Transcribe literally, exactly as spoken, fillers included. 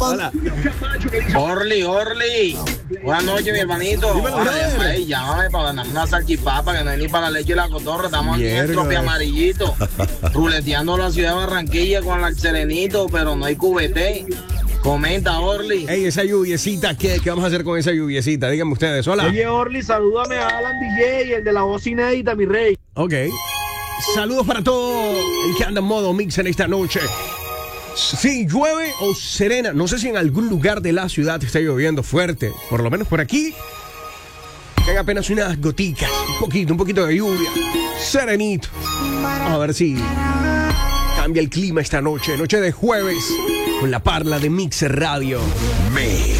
Hola. Orly, Orly. Buenas noches, mi hermanito. Dímelo, Ahora, brother. llama ahí, llámame para ganarme una salchipapa, que no hay ni para la leche y la cotorra. Estamos aquí en el Mierda. tropi amarillito, ruleteando la ciudad de Barranquilla con el serenito, pero no hay cubete. Comenta, Orly. Ey, esa lluviecita, ¿qué, ¿qué vamos a hacer con esa lluviecita? Díganme ustedes. Hola. Oye, Orly, salúdame a Alan D J, el de la voz inédita, mi rey. Ok. Saludos para todo el que anda en modo mix en esta noche. Si llueve o serena, no sé si en algún lugar de la ciudad está lloviendo fuerte. Por lo menos por aquí, caen apenas unas goticas, un poquito, un poquito de lluvia. Serenito. Vamos a ver si cambia el clima esta noche, noche de jueves, con la parla de Mix Radio. Me.